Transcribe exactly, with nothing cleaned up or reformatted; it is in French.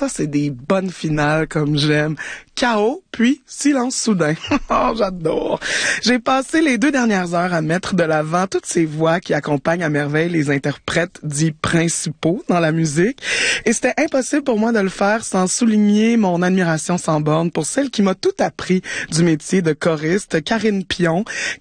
ça, c'est des bonnes finales comme j'aime. Chaos, puis silence soudain. Oh, j'adore. J'ai passé les deux dernières heures à mettre de l'avant toutes ces voix qui accompagnent à merveille les interprètes dits principaux dans la musique. Et c'était impossible pour moi de le faire sans souligner mon admiration sans borne pour celle qui m'a tout appris du métier de choriste, Karine Pion,